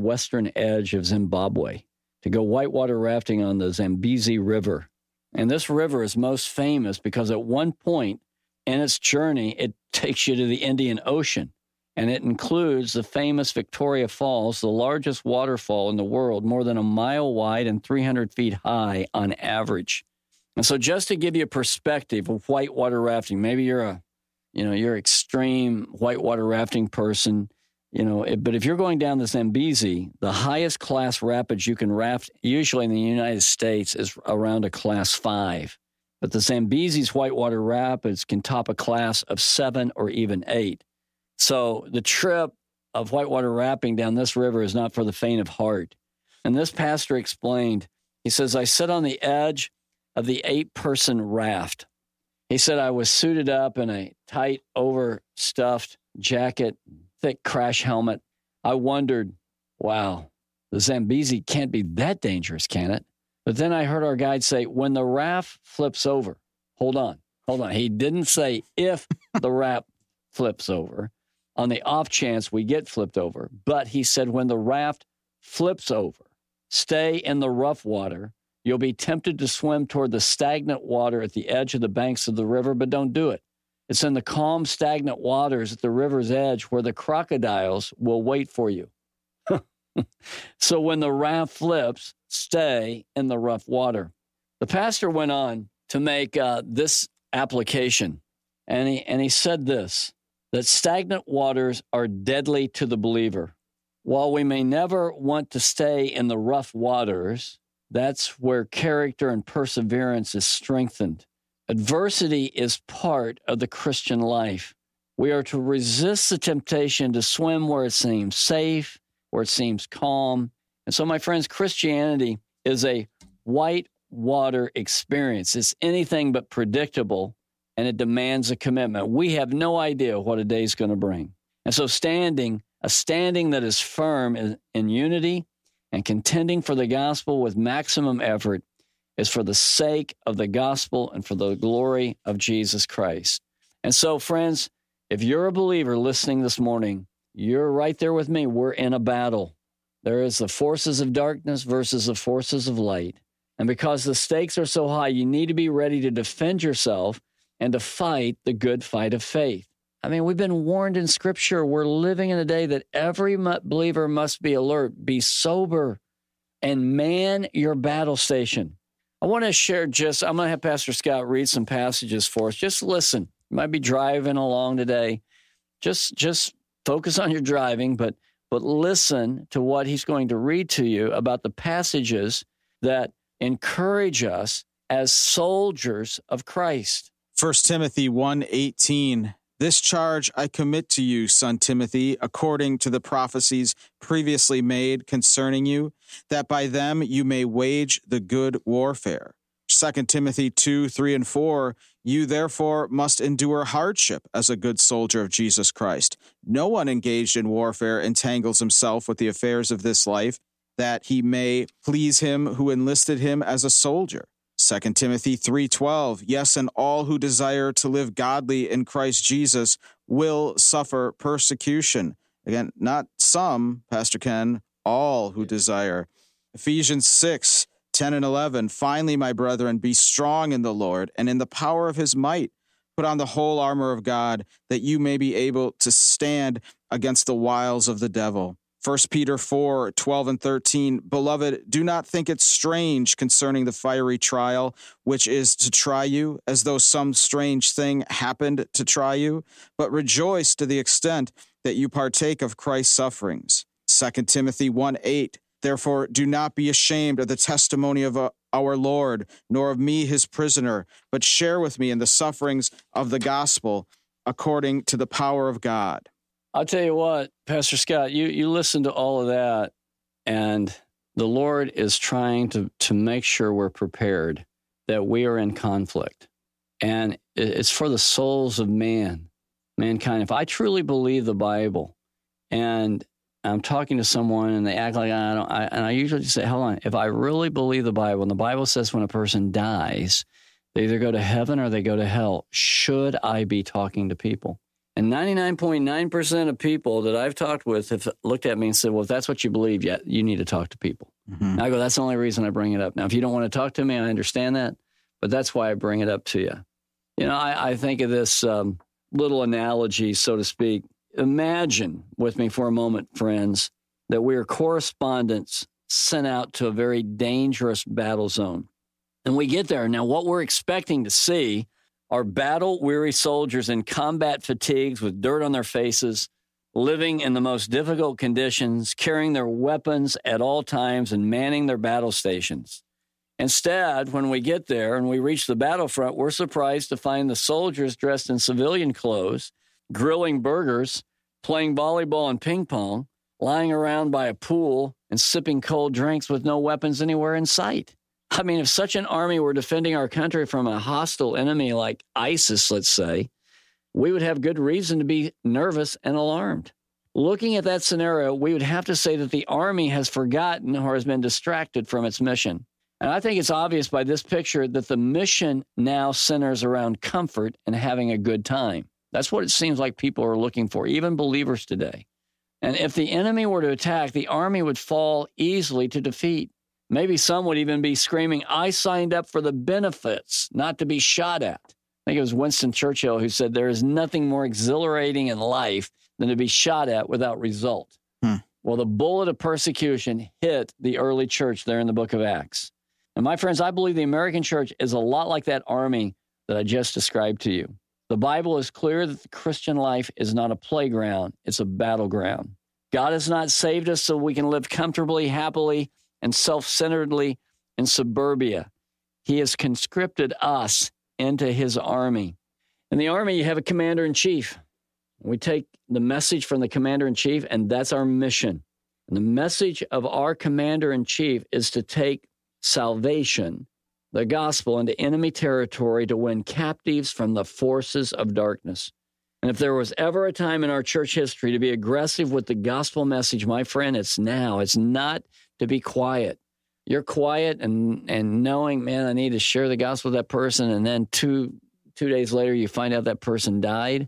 western edge of Zimbabwe to go whitewater rafting on the Zambezi River. And this river is most famous because at one point in its journey, it takes you to the Indian Ocean. And it includes the famous Victoria Falls, the largest waterfall in the world, more than a mile wide and 300 feet high on average. And so just to give you a perspective of whitewater rafting, maybe you're extreme whitewater rafting person, but if you're going down the Zambezi, the highest class rapids you can raft, usually in the United States, is around a class 5. But the Zambezi's whitewater rapids can top a class of 7 or even 8. So the trip of whitewater rafting down this river is not for the faint of heart. And this pastor explained, he says, I sat on the edge of the 8-person raft. He said, I was suited up in a tight, overstuffed jacket, thick crash helmet. I wondered, wow, the Zambezi can't be that dangerous, can it? But then I heard our guide say, when the raft flips over, hold on. He didn't say if the raft flips over, on the off chance we get flipped over. But he said, when the raft flips over, stay in the rough water. You'll be tempted to swim toward the stagnant water at the edge of the banks of the river, but don't do it. It's in the calm, stagnant waters at the river's edge where the crocodiles will wait for you. So when the raft flips, stay in the rough water. The pastor went on to make this application, and he said this, that stagnant waters are deadly to the believer. While we may never want to stay in the rough waters, that's where character and perseverance is strengthened. Adversity is part of the Christian life. We are to resist the temptation to swim where it seems safe, where it seems calm. And so, my friends, Christianity is a whitewater experience. It's anything but predictable, and it demands a commitment. We have no idea what a day is going to bring. And so a standing that is firm in unity and contending for the gospel with maximum effort is for the sake of the gospel and for the glory of Jesus Christ. And so, friends, if you're a believer listening this morning, you're right there with me. We're in a battle. There is the forces of darkness versus the forces of light. And because the stakes are so high, you need to be ready to defend yourself and to fight the good fight of faith. I mean, we've been warned in Scripture. We're living in a day that every believer must be alert, be sober, and man your battle station. I want to share I'm going to have Pastor Scott read some passages for us. Just listen. You might be driving along today. Just focus on your driving, but listen to what he's going to read to you about the passages that encourage us as soldiers of Christ. 1 Timothy 1:18, this charge I commit to you, son Timothy, according to the prophecies previously made concerning you, that by them you may wage the good warfare. 2 Timothy 2:3 and 4, you therefore must endure hardship as a good soldier of Jesus Christ. No one engaged in warfare entangles himself with the affairs of this life, that he may please him who enlisted him as a soldier. 2 Timothy 3:12, yes, and all who desire to live godly in Christ Jesus will suffer persecution. Again, not some, Pastor Ken, all who desire. Ephesians 6:10 and 11, finally, my brethren, be strong in the Lord and in the power of his might. Put on the whole armor of God, that you may be able to stand against the wiles of the devil. 1 Peter 4:12 and 13, beloved, do not think it strange concerning the fiery trial, which is to try you, as though some strange thing happened to try you, but rejoice to the extent that you partake of Christ's sufferings. 2 Timothy 1:8, therefore do not be ashamed of the testimony of our Lord, nor of me his prisoner, but share with me in the sufferings of the gospel according to the power of God. I'll tell you what, Pastor Scott, you listen to all of that, and the Lord is trying to make sure we're prepared, that we are in conflict. And it's for the souls of mankind. If I truly believe the Bible, and I'm talking to someone and they act like I don't, and I usually say, hold on, if I really believe the Bible, and the Bible says when a person dies, they either go to heaven or they go to hell, should I be talking to people? And 99.9% of people that I've talked with have looked at me and said, well, if that's what you believe, yeah, you need to talk to people. And I go, that's the only reason I bring it up. Now, if you don't want to talk to me, I understand that, but that's why I bring it up to you. You know, I think of this little analogy, so to speak. Imagine with me for a moment, friends, that we are correspondents sent out to a very dangerous battle zone. And we get there. Now, what we're expecting to see are battle-weary soldiers in combat fatigues with dirt on their faces, living in the most difficult conditions, carrying their weapons at all times and manning their battle stations. Instead, when we get there and we reach the battlefront, we're surprised to find the soldiers dressed in civilian clothes, grilling burgers, playing volleyball and ping pong, lying around by a pool and sipping cold drinks with no weapons anywhere in sight. I mean, if such an army were defending our country from a hostile enemy like ISIS, let's say, we would have good reason to be nervous and alarmed. Looking at that scenario, we would have to say that the army has forgotten or has been distracted from its mission. And I think it's obvious by this picture that the mission now centers around comfort and having a good time. That's what it seems like people are looking for, even believers today. And if the enemy were to attack, the army would fall easily to defeat. Maybe some would even be screaming, I signed up for the benefits, not to be shot at. I think it was Winston Churchill who said, there is nothing more exhilarating in life than to be shot at without result. Well, the bullet of persecution hit the early church there in the book of Acts. And my friends, I believe the American church is a lot like that army that I just described to you. The Bible is clear that the Christian life is not a playground, it's a battleground. God has not saved us so we can live comfortably, happily, and self-centeredly in suburbia. He has conscripted us into his army. In the army, you have a commander-in-chief. We take the message from the commander-in-chief, and that's our mission. And the message of our commander-in-chief is to take salvation, the gospel, into enemy territory to win captives from the forces of darkness. And if there was ever a time in our church history to be aggressive with the gospel message, my friend, it's now. It's not to be quiet. You're quiet and knowing, man, I need to share the gospel with that person, and then two days later you find out that person died.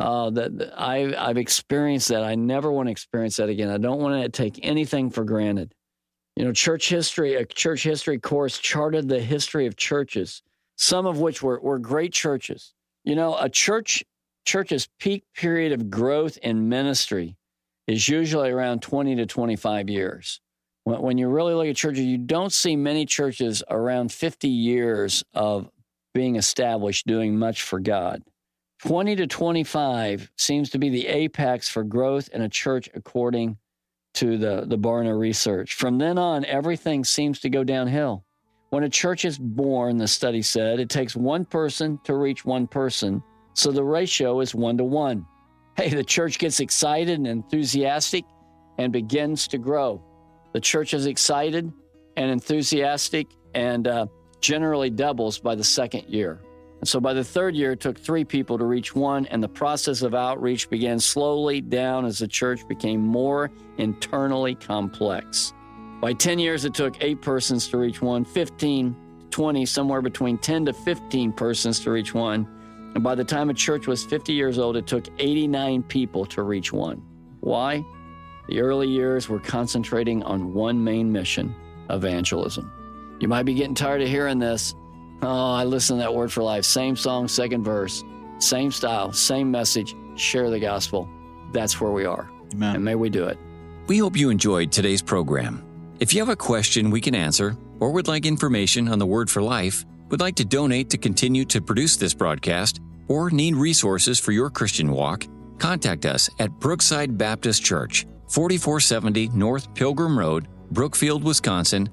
I've experienced that. I never want to experience that again. I don't want to take anything for granted. You know, a church history course charted the history of churches, some of which were great churches. You know, a church's peak period of growth in ministry is usually around 20 to 25 years. When you really look at churches, you don't see many churches around 50 years of being established doing much for God. 20 to 25 seems to be the apex for growth in a church according to the Barna research. From then on, everything seems to go downhill. When a church is born, the study said, it takes one person to reach one person, so the ratio is 1 to 1. Hey, the church gets excited and enthusiastic and begins to grow. The church is excited and enthusiastic and generally doubles by the second year. And so by the third year, it took 3 people to reach 1, and the process of outreach began slowly down as the church became more internally complex. By 10 years, it took 8 persons to reach 1, 15 to 20, somewhere between 10 to 15 persons to reach 1. And by the time a church was 50 years old, it took 89 people to reach 1. Why? The early years were concentrating on one main mission, evangelism. You might be getting tired of hearing this. Oh, I listen to that Word for Life. Same song, second verse, same style, same message, share the gospel. That's where we are. Amen. And may we do it. We hope you enjoyed today's program. If you have a question we can answer, or would like information on the Word for Life, would like to donate to continue to produce this broadcast, or need resources for your Christian walk, contact us at Brookside Baptist Church, 4470 North Pilgrim Road, Brookfield, Wisconsin,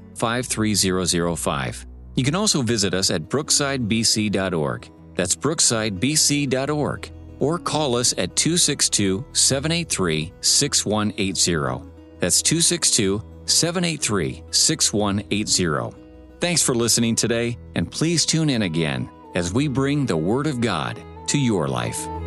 53005. You can also visit us at brooksidebc.org. That's brooksidebc.org. Or call us at 262-783-6180. That's 262-783-6180. Thanks for listening today, and please tune in again as we bring the Word of God to your life.